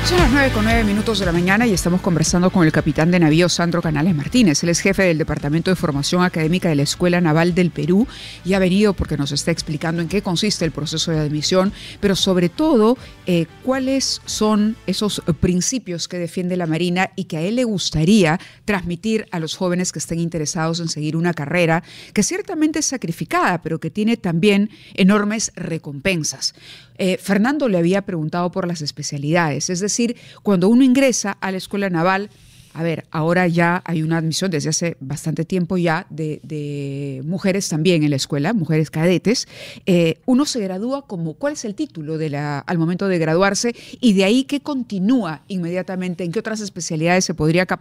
Son las 9:09 de la mañana y estamos conversando con el capitán de navío Sandro Canales Martínez. Él es jefe del Departamento de Formación Académica de la Escuela Naval del Perú y ha venido porque nos está explicando en qué consiste el proceso de admisión, pero sobre todo cuáles son esos principios que defiende la Marina y que a él le gustaría transmitir a los jóvenes que estén interesados en seguir una carrera que ciertamente es sacrificada, pero que tiene también enormes recompensas. Fernando le había preguntado por las especialidades, es decir, cuando uno ingresa a la Escuela Naval, a ver, ahora ya hay una admisión desde hace bastante tiempo ya de mujeres también en la escuela, mujeres cadetes. Uno se gradúa como, ¿cuál es el título al momento de graduarse? Y de ahí, ¿qué continúa inmediatamente? ¿En qué otras especialidades se podría